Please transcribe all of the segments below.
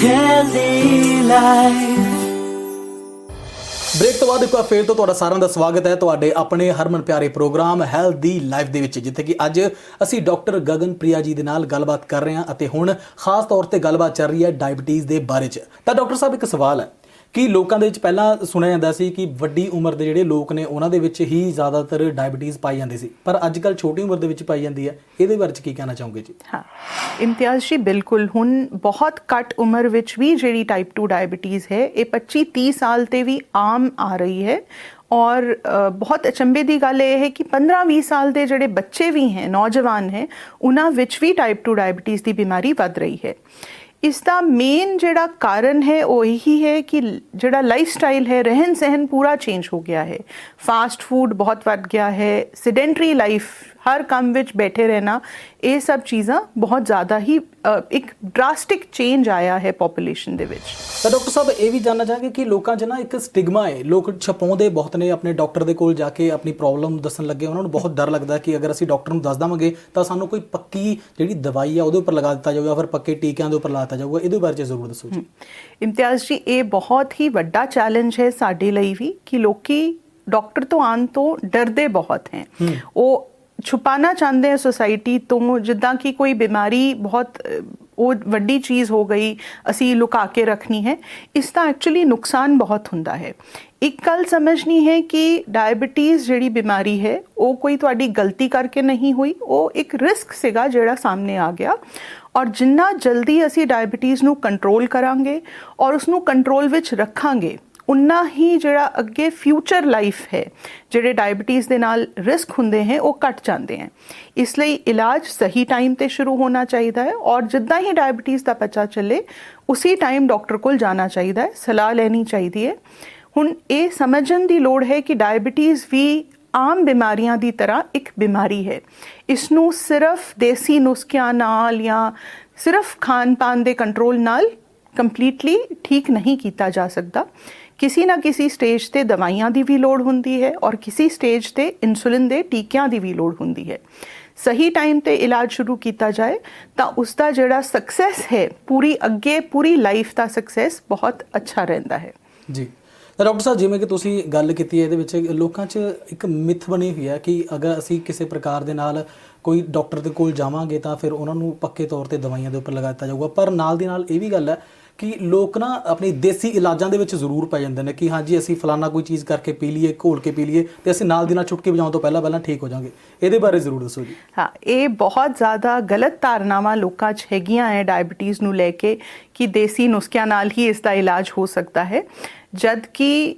Healthy Life। Break ਤੋਂ ਬਾਅਦ ਇੱਕ ਵਾਰ ਫੇਰ ਤੋਂ ਤੁਹਾਡਾ ਸਾਰਿਆਂ ਦਾ ਸਵਾਗਤ ਹੈ ਤੁਹਾਡੇ ਆਪਣੇ ਹਰਮਨ ਪਿਆਰੇ ਪ੍ਰੋਗਰਾਮ ਹੈਲਦੀ ਲਾਈਫ ਦੇ ਵਿੱਚ, ਜਿੱਥੇ ਕਿ ਅੱਜ ਅਸੀਂ ਡਾਕਟਰ ਗਗਨਪ੍ਰਿਆ ਜੀ ਦੇ ਨਾਲ ਗੱਲਬਾਤ ਕਰ ਰਹੇ ਹਾਂ ਅਤੇ ਹੁਣ ਖਾਸ ਤੌਰ ਤੇ ਗੱਲਬਾਤ ਚੱਲ ਰਹੀ ਹੈ ਡਾਇਬਟੀਜ਼ ਦੇ ਬਾਰੇ 'ਚ। ਤਾਂ ਡਾਕਟਰ ਸਾਹਿਬ, ਇੱਕ ਸਵਾਲ ਹੈ ਕਿ ਲੋਕਾਂ ਦੇ ਵਿੱਚ ਪਹਿਲਾਂ ਸੁਣਿਆ ਜਾਂਦਾ ਸੀ ਕਿ ਵੱਡੀ ਉਮਰ ਦੇ ਜਿਹੜੇ ਲੋਕ ਨੇ ਉਹਨਾਂ ਦੇ ਵਿੱਚ ਹੀ ਜ਼ਿਆਦਾਤਰ ਡਾਇਬਟੀਜ਼ ਪਾਈ ਜਾਂਦੀ ਸੀ, ਪਰ ਅੱਜ ਕੱਲ੍ਹ ਛੋਟੀ ਉਮਰ ਦੇ ਵਿੱਚ ਪਾਈ ਜਾਂਦੀ ਹੈ। ਇਹਦੇ ਬਾਰੇ 'ਚ ਕੀ ਕਹਿਣਾ ਚਾਹੋਗੇ ਜੀ? ਹਾਂ ਇਮਤਿਆਜ਼ ਜੀ, ਬਿਲਕੁਲ ਹੁਣ ਬਹੁਤ ਘੱਟ ਉਮਰ ਵਿੱਚ ਵੀ ਜਿਹੜੀ ਟਾਈਪ 2 ਡਾਇਬਟੀਜ਼ ਹੈ ਇਹ 25-30 ਸਾਲ ਤੇ ਵੀ ਆਮ ਆ ਰਹੀ ਹੈ। ਔਰ ਬਹੁਤ ਅਚੰਭੇ ਦੀ ਗੱਲ ਇਹ ਹੈ ਕਿ 15-20 ਸਾਲ ਦੇ ਜਿਹੜੇ ਬੱਚੇ ਵੀ ਹੈ, ਨੌਜਵਾਨ ਹੈ, ਉਹਨਾਂ ਵਿੱਚ ਵੀ ਟਾਈਪ 2 ਡਾਇਬਟੀਜ਼ ਦੀ ਬਿਮਾਰੀ ਵੱਧ ਰਹੀ ਹੈ। ਇਸ ਦਾ ਮੇਨ ਜਿਹੜਾ ਕਾਰਨ ਹੈ ਉਹ ਇਹੀ ਹੈ ਕਿ ਜਿਹੜਾ ਲਾਈਫ ਸਟਾਈਲ ਹੈ, ਰਹਿਣ ਸਹਿਣ ਪੂਰਾ ਚੇਂਜ ਹੋ ਗਿਆ ਹੈ। ਫਾਸਟ ਫੂਡ ਬਹੁਤ ਵੱਧ ਗਿਆ ਹੈ, ਸਿਡੈਂਟਰੀ ਲਾਈਫ, ਹਰ ਕੰਮ ਵਿੱਚ ਬੈਠੇ ਰਹਿਣਾ, ਇਹ ਸਭ ਚੀਜ਼ਾਂ ਬਹੁਤ ਜ਼ਿਆਦਾ ਹੀ ਇੱਕ ਡਰਾਸਟਿਕ ਚੇਂਜ ਆਇਆ ਹੈ ਪੋਪੂਲੇਸ਼ਨ ਦੇ ਵਿੱਚ। ਤਾਂ ਡਾਕਟਰ ਸਾਹਿਬ, ਇਹ ਵੀ ਜਾਣਨਾ ਚਾਹਾਂਗੇ ਕਿ ਲੋਕਾਂ 'ਚ ਨਾ ਇੱਕ ਸਟਿਗਮਾ ਹੈ, ਲੋਕ ਛਪਾਉਂਦੇ ਬਹੁਤ ਨੇ ਆਪਣੇ ਡਾਕਟਰ ਦੇ ਕੋਲ ਜਾ ਕੇ ਆਪਣੀ ਪ੍ਰੋਬਲਮ ਦੱਸਣ ਲੱਗੇ। ਉਹਨਾਂ ਨੂੰ ਬਹੁਤ ਡਰ ਲੱਗਦਾ ਕਿ ਅਗਰ ਅਸੀਂ ਡਾਕਟਰ ਨੂੰ ਦੱਸ ਦੇਵਾਂਗੇ ਤਾਂ ਸਾਨੂੰ ਕੋਈ ਪੱਕੀ ਜਿਹੜੀ ਦਵਾਈ ਆ ਉਹਦੇ ਉੱਪਰ ਲਗਾ ਦਿੱਤਾ ਜਾਊਗਾ, ਫਿਰ ਪੱਕੇ ਟੀਕਿਆਂ ਦੇ ਉੱਪਰ ਲਾ ਦਿੱਤਾ ਜਾਊਗਾ। ਇਹਦੇ ਬਾਰੇ 'ਚ ਜ਼ਰੂਰ ਦੱਸੋ ਜੀ। ਇਮਤਿਆਜ਼ ਜੀ, ਇਹ ਬਹੁਤ ਹੀ ਵੱਡਾ ਚੈਲੰਜ ਹੈ ਸਾਡੇ ਲਈ ਵੀ ਕਿ ਲੋਕੀ ਡਾਕਟਰ ਤੋਂ ਆਉਣ ਤੋਂ ਡਰਦੇ ਬਹੁਤ ਹੈ। ਉਹ ਛੁਪਾਣਾ ਚਾਹੁੰਦੇ हैं सोसाइटी ਤੋਂ, ਜਿੱਦਾਂ ਕਿ ਕੋਈ ਬਿਮਾਰੀ ਬਹੁਤ ਉਹ ਵੱਡੀ ਚੀਜ਼ ਹੋ ਗਈ, ਅਸੀਂ ਲੁਕਾ ਕੇ ਰੱਖਣੀ ਹੈ। ਇਸ ਦਾ ਐਕਚੁਅਲੀ ਨੁਕਸਾਨ ਬਹੁਤ ਹੁੰਦਾ ਹੈ। ਇੱਕ ਗੱਲ ਸਮਝਣੀ ਹੈ ਕਿ ਡਾਇਬਟੀਜ਼ ਜਿਹੜੀ ਬਿਮਾਰੀ ਹੈ ਉਹ ਕੋਈ ਤੁਹਾਡੀ ਗਲਤੀ ਕਰਕੇ ਨਹੀਂ ਹੋਈ, ਉਹ ਇੱਕ ਰਿਸਕ ਸੀਗਾ ਜਿਹੜਾ ਸਾਹਮਣੇ ਆ ਗਿਆ। ਔਰ ਜਿੰਨਾ ਜਲਦੀ ਅਸੀਂ ਡਾਇਬਟੀਜ਼ ਨੂੰ ਕੰਟਰੋਲ ਕਰਾਂਗੇ ਔਰ ਉਸਨੂੰ ਕੰਟਰੋਲ ਵਿੱਚ ਰੱਖਾਂਗੇ, ਉਨਾ ਹੀ ਜਿਹੜਾ ਅੱਗੇ ਫਿਊਚਰ ਲਾਈਫ ਹੈ, ਜਿਹੜੇ ਡਾਇਬਟੀਜ਼ ਦੇ ਨਾਲ ਰਿਸਕ ਹੁੰਦੇ हैं ਉਹ ਘਟ ਜਾਂਦੇ हैं। ਇਸ ਲਈ ਇਲਾਜ ਸਹੀ ਟਾਈਮ ਤੇ ਸ਼ੁਰੂ ਹੋਣਾ ਚਾਹੀਦਾ ਹੈ ਔਰ ਜਿੱਦਾਂ ਹੀ ਡਾਇਬਟੀਜ਼ ਦਾ ਪਤਾ ਚੱਲੇ ਉਸੇ ਟਾਈਮ ਡਾਕਟਰ ਕੋਲ ਜਾਣਾ ਚਾਹੀਦਾ ਹੈ, ਸਲਾਹ ਲੈਣੀ ਚਾਹੀਦੀ ਹੈ। ਹੁਣ ਇਹ ਸਮਝਣ ਦੀ ਲੋੜ ਹੈ ਕਿ ਡਾਇਬਟੀਜ਼ ਵੀ ਆਮ ਬਿਮਾਰੀਆਂ ਦੀ ਤਰ੍ਹਾਂ ਇੱਕ ਬਿਮਾਰੀ ਹੈ। ਇਸ ਨੂੰ ਸਿਰਫ ਦੇਸੀ ਨੁਸਖਿਆਂ ਨਾਲ ਜਾਂ ਸਿਰਫ ਖਾਣ ਪਾਨ ਦੇ ਕੰਟਰੋਲ ਨਾਲ ਕੰਪਲੀਟਲੀ ਠੀਕ ਨਹੀਂ ਕੀਤਾ ਜਾ ਸਕਦਾ। ਕਿਸੇ ਨਾ ਕਿਸੇ ਸਟੇਜ ਤੇ ਦਵਾਈਆਂ ਦੀ ਵੀ ਲੋੜ ਹੁੰਦੀ ਹੈ ਔਰ ਕਿਸੇ ਸਟੇਜ ਤੇ ਇਨਸੂਲਿਨ ਦੇ ਟੀਕਿਆਂ ਦੀ ਵੀ ਲੋੜ ਹੁੰਦੀ ਹੈ। ਸਹੀ ਟਾਈਮ ਤੇ ਇਲਾਜ ਸ਼ੁਰੂ ਕੀਤਾ ਜਾਏ ਤਾਂ ਉਸ ਦਾ ਜਿਹੜਾ ਸਕਸੈਸ ਹੈ, ਪੂਰੀ ਲਾਈਫ ਦਾ ਸਕਸੈਸ ਬਹੁਤ ਅੱਛਾ ਰਹਿੰਦਾ ਹੈ ਜੀ। ਤਾਂ ਡਾਕਟਰ ਸਾਹਿਬ, ਜਿਵੇਂ ਕਿ ਤੁਸੀਂ ਗੱਲ ਕੀਤੀ ਹੈ, ਇਹਦੇ ਵਿੱਚ ਲੋਕਾਂ 'ਚ ਇੱਕ ਮਿੱਥ ਬਣੀ ਹੋਈ ਹੈ ਕਿ ਅਗਰ ਅਸੀਂ ਕਿਸੇ ਪ੍ਰਕਾਰ ਦੇ ਨਾਲ ਕੋਈ ਡਾਕਟਰ ਦੇ ਕੋਲ ਜਾਵਾਂਗੇ ਤਾਂ ਫਿਰ ਉਹਨਾਂ ਨੂੰ ਪੱਕੇ ਤੌਰ ਤੇ ਦਵਾਈਆਂ ਦੇ ਉੱਪਰ ਲਗਾ ਦਿੱਤਾ ਜਾਊਗਾ। ਪਰ ਨਾਲ ਦੀ ਨਾਲ ਇਹ ਵੀ ਗੱਲ ਹੈ ਕਿ ਲੋਕ ਨਾ ਆਪਣੀ ਦੇਸੀ ਇਲਾਜਾਂ ਦੇ ਵਿੱਚ ਜ਼ਰੂਰ ਪੈ ਜਾਂਦੇ ਨੇ ਕਿ ਹਾਂਜੀ ਅਸੀਂ ਫਲਾਨਾ ਕੋਈ ਚੀਜ਼ ਕਰਕੇ ਪੀ ਲਈਏ, ਘੋਲ ਕੇ ਪੀ ਲਈਏ ਤੇ ਅਸੀਂ ਨਾਲ ਦੀ ਨਾਲ ਚੁਟਕੀ ਵਜਾਉਣ ਤੋਂ ਪਹਿਲਾਂ ਠੀਕ ਹੋ ਜਾਵਾਂਗੇ। ਇਹਦੇ ਬਾਰੇ ਜ਼ਰੂਰ ਦੱਸੋ ਜੀ। ਹਾਂ, ਇਹ ਬਹੁਤ ਜ਼ਿਆਦਾ ਗਲਤ ਧਾਰਨਾਵਾਂ ਲੋਕਾਂ 'ਚ ਹੈਗੀਆਂ ਹੈ ਡਾਇਬਟੀਜ਼ ਨੂੰ ਲੈ ਕੇ ਕਿ ਦੇਸੀ ਨੁਸਖਿਆਂ ਨਾਲ ਹੀ ਇਸ ਦਾ ਇਲਾਜ ਹੋ ਸਕਦਾ ਹੈ, ਜਦ ਕਿ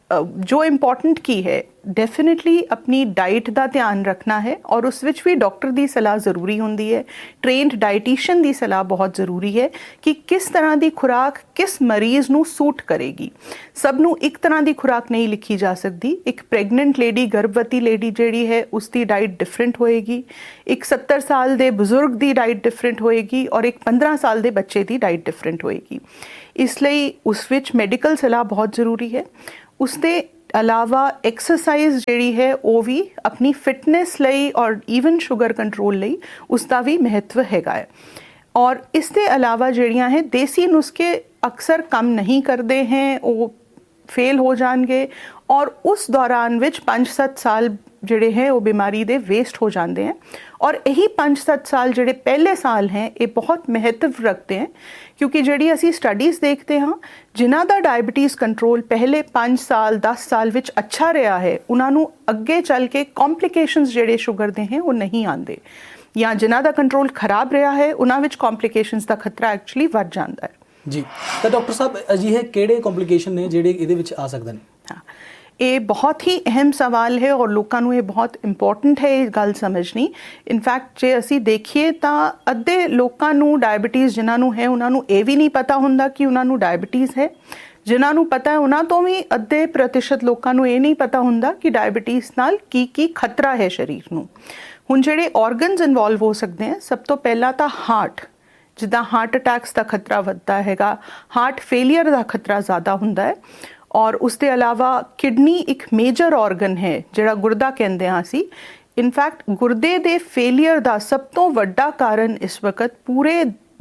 ਜੋ ਇੰਪੋਰਟੈਂਟ ਕੀ ਹੈ, ਡੈਫੀਨੇਟਲੀ ਆਪਣੀ ਡਾਈਟ ਦਾ ਧਿਆਨ ਰੱਖਣਾ ਹੈ ਔਰ ਉਸ ਵਿੱਚ ਵੀ ਡਾਕਟਰ ਦੀ ਸਲਾਹ ਜ਼ਰੂਰੀ ਹੁੰਦੀ ਹੈ। ਟ੍ਰੇਨਡ ਡਾਈਟੀਸ਼ੀਅਨ ਦੀ ਸਲਾਹ ਬਹੁਤ ਜ਼ਰੂਰੀ ਹੈ ਕਿ ਕਿਸ ਤਰ੍ਹਾਂ ਦੀ ਖੁਰਾਕ ਕਿਸ ਮਰੀਜ਼ ਨੂੰ ਸੂਟ ਕਰੇਗੀ। ਸਭ ਨੂੰ ਇੱਕ ਤਰ੍ਹਾਂ ਦੀ ਖੁਰਾਕ ਨਹੀਂ ਲਿਖੀ ਜਾ ਸਕਦੀ। ਇੱਕ ਪ੍ਰੈਗਨੈਂਟ ਲੇਡੀ, ਗਰਭਵਤੀ ਲੇਡੀ ਜਿਹੜੀ ਹੈ, ਉਸ ਦੀ ਡਾਈਟ ਡਿਫਰੈਂਟ ਹੋਏਗੀ। ਇੱਕ 70 ਸਾਲ ਦੇ ਬਜ਼ੁਰਗ ਦੀ ਡਾਈਟ ਡਿਫਰੈਂਟ ਹੋਏਗੀ ਔਰ ਇੱਕ 15 ਸਾਲ ਦੇ ਬੱਚੇ ਦੀ ਡਾਈਟ ਡਿਫਰੈਂਟ ਹੋਏਗੀ। ਇਸ ਲਈ ਉਸ ਵਿੱਚ ਮੈਡੀਕਲ ਸਲਾਹ ਬਹੁਤ ਜ਼ਰੂਰੀ ਹੈ। ਉਸ ਦੇ ਇਲਾਵਾ ਐਕਸਰਸਾਈਜ਼ ਜਿਹੜੀ ਹੈ ਉਹ ਵੀ ਆਪਣੀ ਫਿਟਨੈਸ ਲਈ ਔਰ ਈਵਨ ਸ਼ੂਗਰ ਕੰਟਰੋਲ ਲਈ ਉਸ ਦਾ ਵੀ ਮਹੱਤਵ ਹੈਗਾ ਹੈ। ਔਰ ਇਸ ਦੇ ਇਲਾਵਾ ਜਿਹੜੀਆਂ ਹੈ ਦੇਸੀ ਨੁਸਖੇ ਅਕਸਰ ਕੰਮ ਨਹੀਂ ਕਰਦੇ हैं, ਉਹ ਫੇਲ ਹੋ ਜਾਣਗੇ ਔਰ ਉਸ ਦੌਰਾਨ ਵਿੱਚ 5-7 ਸਾਲ ਜਿਹੜੇ ਹੈ ਉਹ ਬਿਮਾਰੀ ਦੇ ਵੇਸਟ ਹੋ ਜਾਂਦੇ हैं। ਔਰ ਇਹੀ 5-7 ਸਾਲ ਜਿਹੜੇ ਪਹਿਲੇ ਸਾਲ ਹੈ ਇਹ ਬਹੁਤ ਮਹੱਤਵ ਰੱਖਦੇ हैं, ਕਿਉਂਕਿ ਜਿਹੜੀ ਅਸੀਂ ਸਟੱਡੀਜ਼ ਦੇਖਦੇ ਹਾਂ ਜਿਨ੍ਹਾਂ ਦਾ ਡਾਇਬਟੀਜ਼ ਕੰਟਰੋਲ ਪਹਿਲੇ 5 ਸਾਲ 10 ਸਾਲ ਵਿੱਚ ਅੱਛਾ ਰਿਹਾ ਹੈ, ਉਹਨਾਂ ਨੂੰ ਅੱਗੇ ਚੱਲ ਕੇ ਕੰਪਲਿਕੇਸ਼ਨਸ ਜਿਹੜੇ ਸ਼ੂਗਰ ਦੇ ਹੈ ਉਹ ਨਹੀਂ ਆਉਂਦੇ, ਜਾਂ ਜਿਨ੍ਹਾਂ ਦਾ ਕੰਟਰੋਲ ਖਰਾਬ ਰਿਹਾ ਹੈ ਉਹਨਾਂ ਵਿੱਚ ਕੰਪਲਿਕੇਸ਼ਨਸ ਦਾ ਖਤਰਾ ਐਕਚੁਅਲੀ ਵੱਧ ਜਾਂਦਾ ਹੈ ਜੀ। ਤਾਂ ਡਾਕਟਰ ਸਾਹਿਬ, ਅਜਿਹੇ ਕਿਹੜੇ ਕੰਪਲਿਕੇਸ਼ਨ ਨੇ ਜਿਹੜੇ ਇਹਦੇ ਵਿੱਚ ਆ ਸਕਦੇ ਨੇ? ਹਾਂ, ਇਹ ਬਹੁਤ ਹੀ ਅਹਿਮ ਸਵਾਲ ਹੈ ਔਰ ਲੋਕਾਂ ਨੂੰ ਇਹ ਬਹੁਤ ਇੰਪੋਰਟੈਂਟ ਹੈ ਇਹ ਗੱਲ ਸਮਝਣੀ। ਇਨਫੈਕਟ ਜੇ ਅਸੀਂ ਦੇਖੀਏ ਤਾਂ ਅੱਧੇ ਲੋਕਾਂ ਨੂੰ ਡਾਇਬਟੀਜ਼ ਜਿਨ੍ਹਾਂ ਨੂੰ ਹੈ ਉਹਨਾਂ ਨੂੰ ਇਹ ਵੀ ਨਹੀਂ ਪਤਾ ਹੁੰਦਾ ਕਿ ਉਹਨਾਂ ਨੂੰ ਡਾਇਬਟੀਜ਼ ਹੈ। ਜਿਨ੍ਹਾਂ ਨੂੰ ਪਤਾ ਹੈ ਉਹਨਾਂ ਤੋਂ ਵੀ ਅੱਧੇ ਪ੍ਰਤੀਸ਼ਤ ਲੋਕਾਂ ਨੂੰ ਇਹ ਨਹੀਂ ਪਤਾ ਹੁੰਦਾ ਕਿ ਡਾਇਬਟੀਜ਼ ਨਾਲ ਕੀ ਖਤਰਾ ਹੈ ਸਰੀਰ ਨੂੰ। ਹੁਣ ਜਿਹੜੇ ਆਰਗਨਸ ਇਨਵੋਲਵ ਹੋ ਸਕਦੇ ਹੈ, ਸਭ ਤੋਂ ਪਹਿਲਾਂ ਤਾਂ ਹਾਰਟ, ਜਿੱਦਾਂ ਹਾਰਟ ਅਟੈਕਸ ਦਾ ਖਤਰਾ ਵੱਧਦਾ ਹੈਗਾ, ਹਾਰਟ ਫੇਲੀਅਰ ਦਾ ਖਤਰਾ ਜ਼ਿਆਦਾ ਹੁੰਦਾ ਹੈ। ਔਰ ਉਸ ਦੇ ਇਲਾਵਾ ਕਿਡਨੀ ਇੱਕ ਮੇਜਰ ਆਰਗਨ ਹੈ ਜਿਹੜਾ ਗੁਰਦਾ ਕਹਿੰਦੇ ਹਾਂ ਅਸੀਂ। ਇਨਫੈਕਟ ਗੁਰਦੇ ਦੇ ਫੇਲੀਅਰ ਦਾ ਸਭ ਤੋਂ ਵੱਡਾ ਕਾਰਨ ਇਸ ਵਕਤ ਪੂਰੇ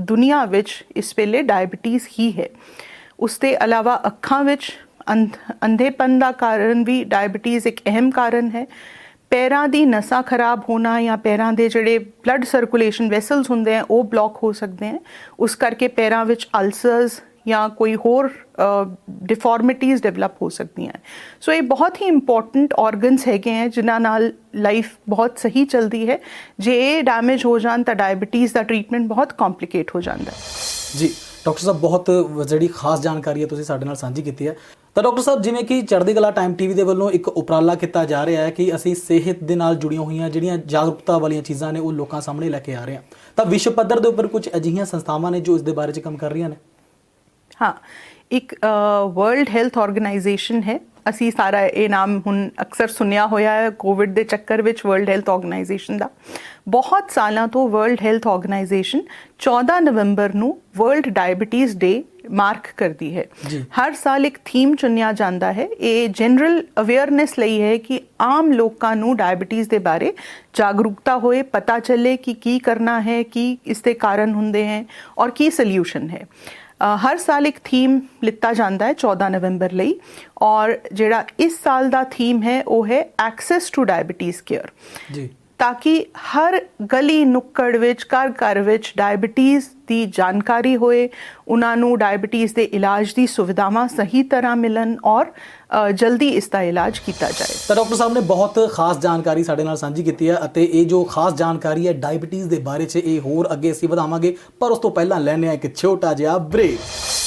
ਦੁਨੀਆ ਵਿੱਚ ਇਸ ਵੇਲੇ ਡਾਇਬਟੀਜ਼ ਹੀ ਹੈ। ਉਸ ਤੋਂ ਇਲਾਵਾ ਅੱਖਾਂ ਵਿੱਚ ਅੰਧੇਪਨ ਦਾ ਕਾਰਨ ਵੀ ਡਾਇਬਟੀਜ਼ ਇੱਕ ਅਹਿਮ ਕਾਰਨ ਹੈ। ਪੈਰਾਂ ਦੀ ਨਸਾਂ ਖਰਾਬ ਹੋਣਾ ਜਾਂ ਪੈਰਾਂ ਦੇ ਜਿਹੜੇ ਬਲੱਡ ਸਰਕੂਲੇਸ਼ਨ ਵੈਸਲਸ ਹੁੰਦੇ ਆ ਉਹ ਬਲੌਕ ਹੋ ਸਕਦੇ ਹੈ। ਉਸ ਕਰਕੇ ਪੈਰਾਂ ਵਿੱਚ ਅਲਸਰਸ ਜਾਂ ਕੋਈ ਹੋਰ ਡਿਫਾਰਮਿਟੀਜ਼ ਡਿਵੈਲਪ ਹੋ ਸਕਦੀਆਂ। ਸੋ ਇਹ ਬਹੁਤ ਹੀ ਇੰਪੋਰਟੈਂਟ ਆਰਗਨਸ ਹੈਗੇ ਹੈ ਜਿਨ੍ਹਾਂ ਨਾਲ ਲਾਈਫ ਬਹੁਤ ਸਹੀ ਚੱਲਦੀ ਹੈ। ਜੇ ਇਹ ਡੈਮੇਜ ਹੋ ਜਾਣ ਤਾਂ ਡਾਇਬਟੀਜ਼ ਦਾ ਟ੍ਰੀਟਮੈਂਟ ਬਹੁਤ ਕੰਪਲਿਕੇਟ ਹੋ ਜਾਂਦਾ ਹੈ। ਜੀ ਡਾਕਟਰ ਸਾਹਿਬ, ਬਹੁਤ ਜਿਹੜੀ ਖਾਸ ਜਾਣਕਾਰੀ ਹੈ ਤੁਸੀਂ ਸਾਡੇ ਨਾਲ ਸਾਂਝੀ ਕੀਤੀ ਹੈ। ਤਾਂ ਡਾਕਟਰ ਸਾਹਿਬ, ਜਿਵੇਂ ਕਿ ਚੜ੍ਹਦੀ ਕਲਾ ਟਾਈਮ ਟੀਵੀ ਦੇ ਵੱਲੋਂ ਇੱਕ ਉਪਰਾਲਾ ਕੀਤਾ ਜਾ ਰਿਹਾ ਹੈ ਕਿ ਅਸੀਂ ਸਿਹਤ ਦੇ ਨਾਲ ਜੁੜੀਆਂ ਹੋਈਆਂ ਜਿਹੜੀਆਂ ਜਾਗਰੂਕਤਾ ਵਾਲੀਆਂ ਚੀਜ਼ਾਂ ਨੇ ਉਹ ਲੋਕਾਂ ਸਾਹਮਣੇ ਲੈ ਕੇ ਆ ਰਹੇ ਹਾਂ, ਤਾਂ ਵਿਸ਼ਵ ਪੱਧਰ ਦੇ ਉੱਪਰ ਕੁਝ ਅਜਿਹੀਆਂ ਸੰਸਥਾਵਾਂ ਨੇ ਜੋ ਇਸ ਦੇ ਬਾਰੇ 'ਚ ਕੰਮ ਕਰ ਰਹੀਆਂ ਨੇ। ਹਾਂ, ਇੱਕ ਵਰਲਡ ਹੈਲਥ ਆਰਗੇਨਾਈਜੇਸ਼ਨ ਹੈ। ਅਸੀਂ ਸਾਰਾ ਇਹ ਨਾਮ ਹੁਣ ਅਕਸਰ ਸੁਣਿਆ ਹੋਇਆ ਹੈ ਕੋਵਿਡ ਦੇ ਚੱਕਰ ਵਿੱਚ ਵਰਲਡ ਹੈਲਥ ਆਰਗੇਨਾਈਜੇਸ਼ਨ ਦਾ। ਬਹੁਤ ਸਾਲਾਂ ਤੋਂ ਵਰਲਡ ਹੈਲਥ ਆਰਗੇਨਾਈਜੇਸ਼ਨ 14 ਨਵੰਬਰ ਨੂੰ ਵਰਲਡ ਡਾਇਬਟੀਜ਼ ਡੇ ਮਾਰਕ ਕਰਦੀ ਹੈ। ਹਰ ਸਾਲ ਇੱਕ ਥੀਮ ਚੁਣਿਆ ਜਾਂਦਾ ਹੈ। ਇਹ ਜਨਰਲ ਅਵੇਅਰਨੈਸ ਲਈ ਹੈ ਕਿ ਆਮ ਲੋਕਾਂ ਨੂੰ ਡਾਇਬਟੀਜ਼ ਦੇ ਬਾਰੇ ਜਾਗਰੂਕਤਾ ਹੋਏ, ਪਤਾ ਚੱਲੇ ਕਿ ਕੀ ਕਰਨਾ ਹੈ, ਕੀ ਇਸ ਦੇ ਕਾਰਨ ਹੁੰਦੇ ਹੈ ਔਰ ਕੀ ਸੋਲਿਊਸ਼ਨ ਹੈ। ਹਰ ਸਾਲ ਇੱਕ ਥੀਮ ਲਿੱਤਾ ਜਾਂਦਾ ਹੈ 14 ਨਵੰਬਰ ਲਈ, ਔਰ ਜਿਹੜਾ ਇਸ ਸਾਲ ਦਾ ਥੀਮ ਹੈ ਉਹ ਹੈ ਐਕਸੈਸ ਟੂ ਡਾਇਬਟੀਜ਼ ਕੇਅਰ, ਤਾਂ ਕਿ ਹਰ ਗਲੀ ਨੁੱਕੜ ਵਿੱਚ, ਘਰ ਘਰ ਵਿੱਚ ਡਾਇਬਟੀਜ਼ ਦੀ ਜਾਣਕਾਰੀ ਹੋਏ, ਉਹਨਾਂ ਨੂੰ ਡਾਇਬਟੀਜ਼ ਦੇ ਇਲਾਜ ਦੀ ਸੁਵਿਧਾਵਾਂ ਸਹੀ ਤਰ੍ਹਾਂ ਮਿਲਣ ਔਰ ਜਲਦੀ ਇਸ ਦਾ ਇਲਾਜ ਕੀਤਾ ਜਾਏ। ਤਾਂ ਡਾਕਟਰ ਸਾਹਿਬ ਨੇ ਬਹੁਤ ਖਾਸ ਜਾਣਕਾਰੀ ਸਾਡੇ ਨਾਲ ਸਾਂਝੀ ਕੀਤੀ ਹੈ ਅਤੇ ਇਹ ਜੋ ਖਾਸ ਜਾਣਕਾਰੀ ਹੈ ਡਾਇਬਟੀਜ਼ ਦੇ ਬਾਰੇ 'ਚ ਇਹ ਹੋਰ ਅੱਗੇ ਅਸੀਂ ਵਧਾਵਾਂਗੇ, ਪਰ ਉਸ ਤੋਂ ਪਹਿਲਾਂ ਲੈਂਦੇ ਹਾਂ ਇੱਕ ਛੋਟਾ ਜਿਹਾ ਬ੍ਰੇਕ।